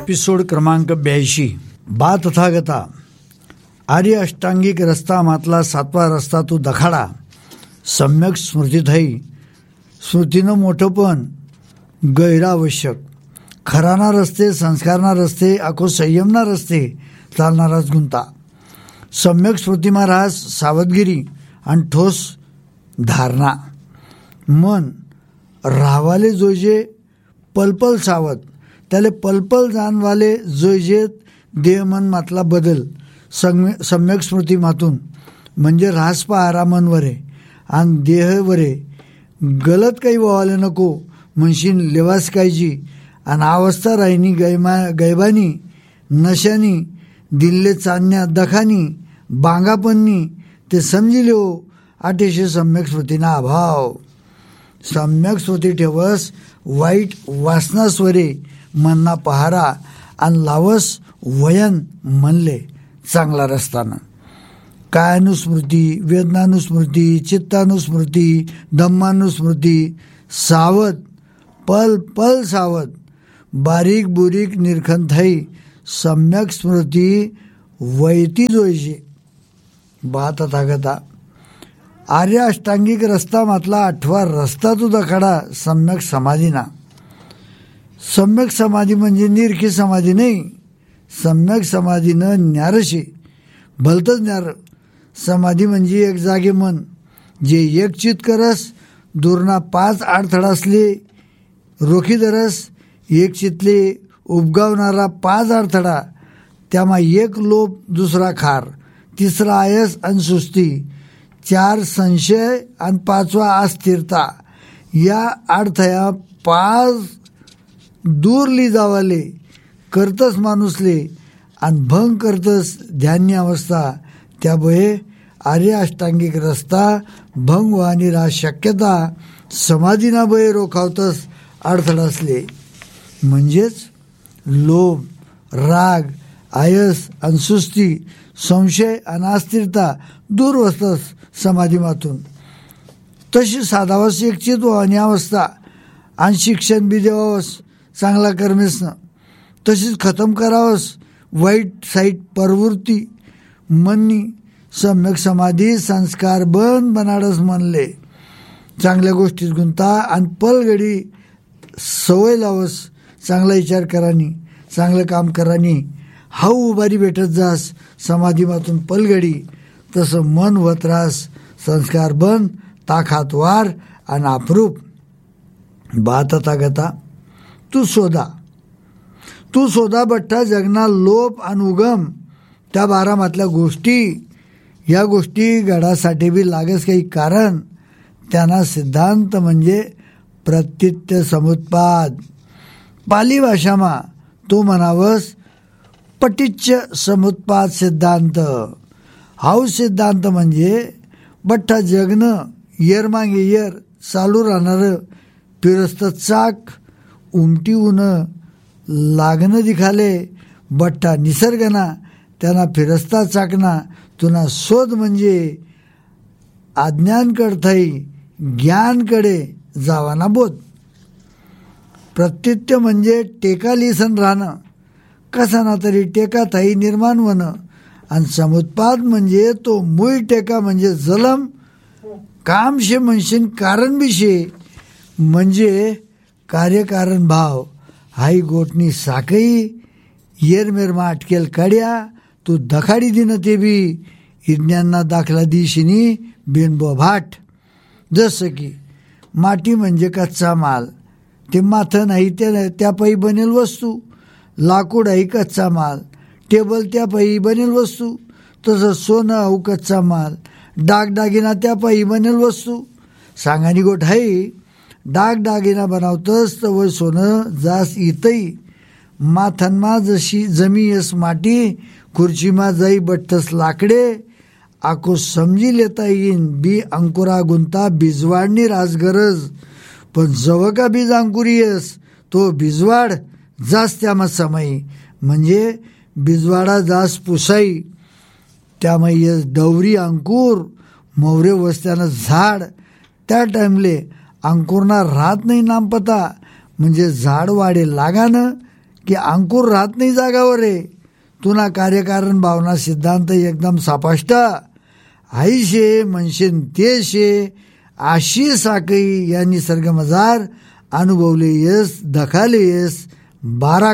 Episode क्रमांक 82. बा तथागता आर्य अष्टांगिक रस्ता मातला 7वा रस्ता तू दखाडा. सम्यक स्मृतीथई स्मृतीनं मोठंपण गैरावश्यक. खराना रस्ते संस्कारना रस्ते आखो संयमना रस्ते चालणाराच गुंता. सम्यक स्मृतीमा राहस सावधगिरी आणि ठोस धारणा. मन राहावाले जोजे पलपल सावध, त्याले पलपल जाणवाले जोजेत देहमन मातला बदल सम्यक स्मृती मातून म्हणजे राहस पहारा मनवरे आणि देहवरे गलत काही व्हायला नको म्हणशीन लेवास कायची आणि अवस्था राहिनी गैबानी नशानी दिल्ले चांदण्या दखानी बांगापन्नी ते समजिले हो आठेशे सम्यक स्मृतीना अभाव. सम्यक स्मृती ठेवस वाईट वासनास्वरे मनना पहारा आणि लावस वयन म्हणले चांगला रस्तानं. कायानुस्मृती वेदनानुस्मृती चित्तानुस्मृती धम्मानुस्मृती सावध पल पल सावध बारीक बुरीक निरखन थई सम्यक स्मृती वैती जोयशे. बा तथागता आर्य अष्टांगिक रस्ता मातला 8वा रस्ता तू दखाडा सम्यक समाधीना. सम्यक समाधी म्हणजे निरखी समाधी नाही. सम्यक समाधीनं न्यारशे भलतंच न्यार. समाधी म्हणजे एक जागे मन जे एक चित करस दूरना 5 अडथळासले रोखी धरस. एक चितले उपगावणारा 5 अडथळा त्यामा एक लोभ दुसरा खार तिसरा आयस आणि सुस्ती 4 संशय आणि 5वा अस्थिरता. या अडथळ्या 5 दूर ली जावाले करतस माणूसले आणि भंग करतस ध्यानी अवस्था. त्यामुळे आर्य अष्टांगिक रस्ता भंग व्हानी रा शक्यता समाधीना बळे रोखावतस अडथळासले. म्हणजेच लोभ राग आयस आणि सुस्ती संशय आणि अस्थिरता दूर वस्तस समाधीमातून. तशी साधावस एक चित व्हानी अवस्था आणि शिक्षण बी देवावस चांगला कर्मेसनं. तशीच खतम करावस वाईट साईट प्रवृत्ती मननी. सम्यक समाधी संस्कार बंद बनाडस म्हणले. चांगल्या गोष्टीत गुंता आणि पलगडी सवय लावस. चांगला विचार करानी चांगलं काम करानी हाऊ उभारी भेटत जास समाधीमातून पलगडी. तसं मन होत रास संस्कार बंद ताकात वार आणि अप्रूप. बा तथागता तू शोधा बठ्ठा जगना लोप आणि उगम त्या बारामातल्या गोष्टी. या गोष्टी घडासाठी बी लागस काही कारण. त्यांना सिद्धांत म्हणजे प्रतीत्य समुत्पाद. पाली भाषामा तो म्हणावस पटिच्च समुत्पाद सिद्धांत. हाऊ सिद्धांत म्हणजे बठ्ठा जगणं येर मागे येर चालू राहणारं फिरस्त चाक उमटी उनं लागणं दिखाले बठ्ठा निसर्गना त्यांना फिरस्ता चाकना तुना शोध म्हणजे अज्ञानकडथई ज्ञानकडे जावाना बोध. प्रत्युत्य म्हणजे टेका लिसन राहणं कसा ना तरी टेका थाई निर्माण होणं. आणि समुत्पाद म्हणजे तो मूळ टेका म्हणजे जलम कामशे म्हणशीन कारण बिशे म्हणजे कार्यकारण भाव. हाई गोटनी साकई येरमेरमा अटकेल कड्या तू दखाडी दिन ते बी विज्ञानना दाखला दिशिनी बिनबो भाट. जसं की माटी म्हणजे कच्चा माल ते माथं नाही त्यापायी बनेल वस्तू. लाकूड आहे कच्चा माल टेबल त्यापायी बनेल वस्तू. तसं सोनं अहो कच्चा माल डागडागिना त्यापायी बनेल वस्तू. सांगानी गोट आहे डागडागिना बनावतस तर व सोनं जास इतई. माथनमा जशी जमी यस माटी खुर्चीमा जाई बठ्ठस लाकडे. आको समजी लेता येईन बी अंकुरा गुंता बिजवाडनी रास गरज. पण जव का बीज अंकुरी यस तो बिजवाड जास त्यामा समयी म्हणजे बिजवाडा जास पुसाई. त्यामुळे यस डवरी अंकुर मोवरे वस्त्यानं झाड त्या टाइमले अंकुरना राहत नाही नामपता म्हणजे झाड वाढे लागानं की अंकुर राहत नाही जागावर रे. तुना कार्यकारण भावना सिद्धांत एकदम सापाष्ट. आईशे म्हणशीन ते शे, आशी साकई या निसर्गमजार अनुभवले येस, दखाले येस. 12